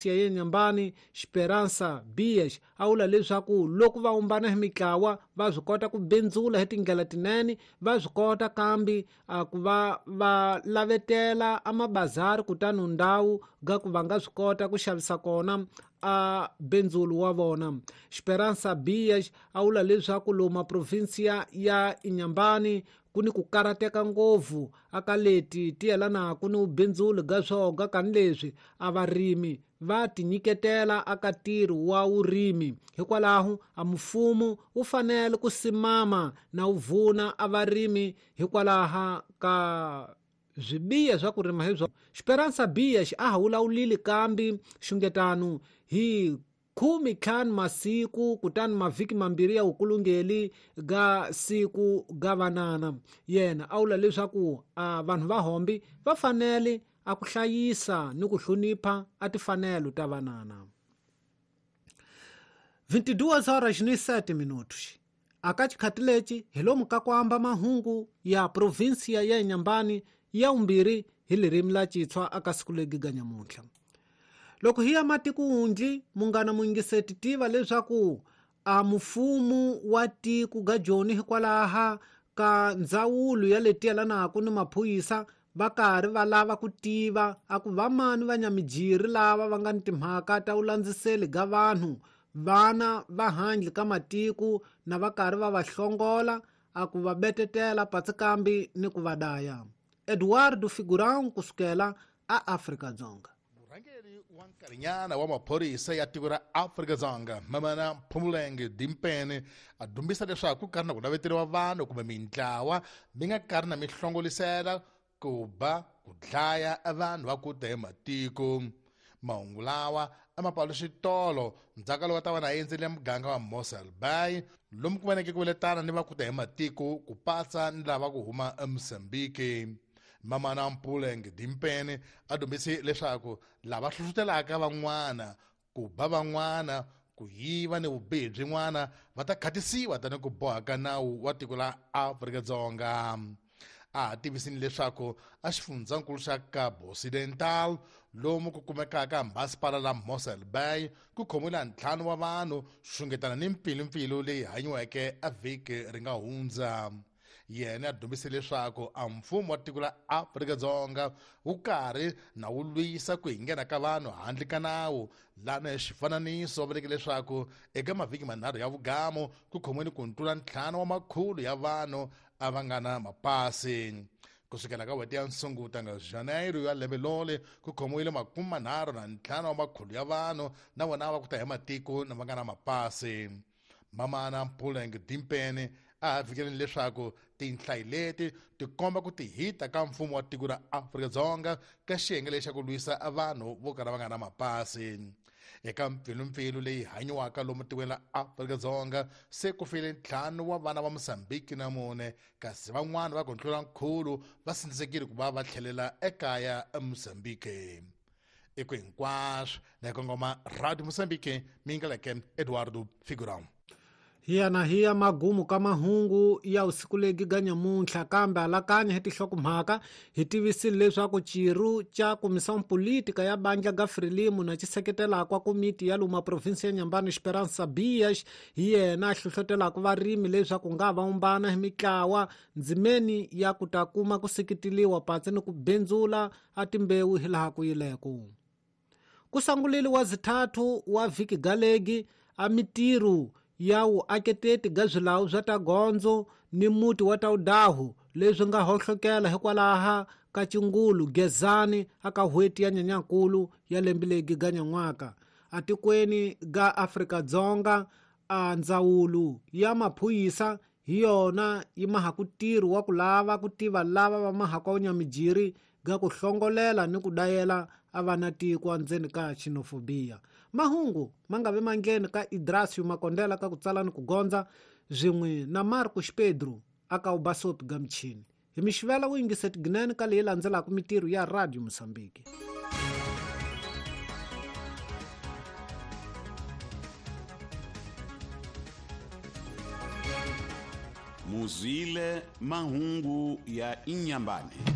ya nyambani Esperança Bias aula leswaku loko va umbana hi mitlawa va swi kota ku bendzula hi tindlela tinene, va swi kota kambi ku va lavetela amabazari kutani ndhawu ga ku va nga swi kota ku xavisa kona a bendzulu wa vona. Esperança Bias aula leswaku loma provincia ya Inhambane ku ni ku karateka ngopfu aka leti ti yelanaka ni vubendzuli ga swoga kanileswi a varimi va tinyiketela aka ntirho wa vurimi, hikwalaho a mfumo wu fanele ku simama na wu vuna a varimi hikwalaho ka swibiya swa ku rima hi swona. Esperança Bias a hawulawulile kambi xungetano hi 15 masiku kutani mavhiki mambirhi ya ukulungeli ga siku ga vanana. Yena aula leswaku vanhu va hombi va fanele a ku hlayisa ni ku hlonipha a tifanelo ta vanana. 22:07 aka chikhati leci hi lomu ka ku amba mahungu ya provincia ya Inhambane ya umbirhi hi lirimi la Xitswa aka siku legi ga nyamutlha. Loko hi ya matiko undli mungana muingiseti tiva leswaku mfumo wa tiko ga Joni hikwalaha ka ndzawulo ya leti yelanaka ni maphoyisa va karhi va lava ku tiva aku vamani vanyamijiri lava va nga ni timhaka ta ulandziseli ga vanhu vana va handle ka matiko na va karhi va va hlongola aku va betetela patsikambi ni ku va daya. Eduardo Figurão kusukela a Afrika-Dzonga. Murhangeri wa nkarinyana wa maphorisa ya tiko ra Afrika-Dzonga Mamana Phumulenge Dimpene a dumbisa leswaku ku karhi na ku naveteriwa vanhu kumbe mintlawa mi nga karhi na mihlongolisela ku ba ku dlaya vanhu va ku ta hi matiko. Mahungu lawa a mapalo xitolo ndzhaka lowu ta va na endzele muganga wa Mosel Bay lomu ku vaneke ku veletana ni va ku ta hi matiko ku patsa ni lava ku huma eMozambique. Mamana Phumulenge Dimpene a dumbise leswaku lava hlohlotelaka van'wana ku ba van'wana ku yiva ni vubihi byin'wana va ta khatisiwa tani ku bohaka nawu wa tiko la Afrika-Dzonga. A tivisini leswaku a xifundzankulu xa Cabo Occidental lomu ku kumekaka masipala la Mosel Bay ku khomile ntlhanu wa vanhu xungetana ni mpfilumpfilu leyi hanyiweke a vhiki ri nga hundza. Yena a dumbise leswaku a mfumo wa tiko la Afrika-Dzonga wu karhi na wu lwisa ku nghena ka vanhu handle ka nawu lana hi xifananiso va veke leswaku eka mavhiki manharhu ya vugamo ku khomiweni ku tlula 500 ya vanhu a va nga na mapasi. Kusukela ka n'hweti ya Sunguta nga Janeiro ya lembe lole ku khomiwile 35 ya vanhu na vona va ku ta hi matiko na va nga na mapasi. Mamana Phumulenge Dimpene a fikeleni leswaku tinhlayi leti ti komba ku ti hita ka mfumo wa tiko ra Afrika-Dzonga ka xiyenge lexa ku lwisa vanhu vo kala va nga na mapasi. Eka mpfilumpfilu leyi hanyiwaka lomu tikweni la Afrika-Dzonga se ku file 5 wa vana va Mozambique na 4 kasi van'wana va ku tlula 100 va sindzekile ku va va tlhelela ekaya eMozambique. Eko hinkwaswo na kongoma Radio Mozambique mingaleke Eduardo Figurão. Hiya magumu ka mahungu ya usiku legi ga nyamuntlha kambe alakanya hi tinhlokomhaka hi tivisile leswaku chiru cha komisiyon politika ya bandla ga Frelimo na chiseketelaka komiti ya luma provinsi ya Inhambane Esperança Bias hi yena a hlohlotelaka varimi leswaku nga va umbana hi mitlawa ndzimeni ya ku ta kuma ku seketeliwa patsi ni ku bendzula a timbewu hi laha ku yileko. Ku sanguleli wa zithathu wa vhiki galegi a mitiru ya vuaketeti ga swilawu swa ta gondzo ni muti wa ta udahu leswi nga hohlokela hikwalaha ka Cingulu Gezani aka hweti ya Nyenyankulu ya lembe legi ga nyan'waka. Atikweni ga Afrika-Dzonga a ndzawulo ya maphoyisa hi yona yi mahaku ntirho wa ku lava ku tiva lava va mahaka unyamijiri ga ku hlongolela ni ku dayela a vanatiko andzeni ka xenofobiya. Mahungu mangave mangeni ka Idrasio Makondela ka ku tsala ni ku gondza zwin'we na Marcos Pedro aka ubasopi ga mchini. Hi mixivela uyingiseti ginene ka leyi landzelaka mitirho ya Radio Mozambique. Muzile mahungu ya Inhambane.